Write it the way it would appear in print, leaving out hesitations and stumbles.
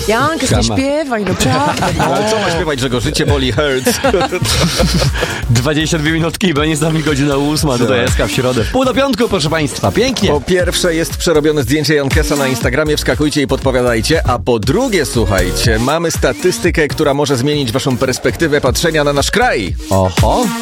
Jankę, nie śpiewaj, no prawda. Ale co ma śpiewać, że go życie boli, hurts? 22 minutki, będzie z nami godzina 8, tutaj SK w środę. 4:30, proszę państwa, pięknie. Po pierwsze jest przerobione zdjęcie Jankesa na Instagramie, wskakujcie i podpowiadajcie, a po drugie, słuchajcie, mamy statystykę, która może zmienić waszą perspektywę patrzenia na nasz kraj. Oho.